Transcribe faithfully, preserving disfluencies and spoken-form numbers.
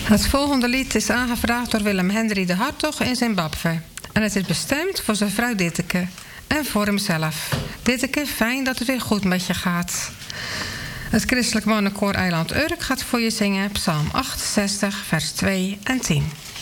Het volgende lied is aangevraagd door Willem Hendry de Hartog in Zimbabwe. En het is bestemd voor zijn vrouw Ditteke en voor hemzelf. Ditteke, fijn dat het weer goed met je gaat. Het Christelijk Mannenkoor Eiland Urk gaat voor je zingen Psalm achtenzestig, vers twee en tien.